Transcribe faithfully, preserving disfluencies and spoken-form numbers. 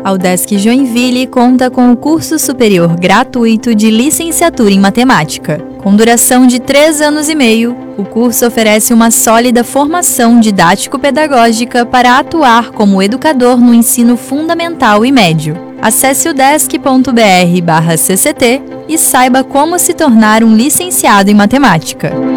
A UDESC Joinville conta com o curso superior gratuito de licenciatura em matemática. Com duração de três anos e meio, o curso oferece uma sólida formação didático-pedagógica para atuar como educador no ensino fundamental e médio. Acesse udesc ponto br barra cct e saiba como se tornar um licenciado em matemática.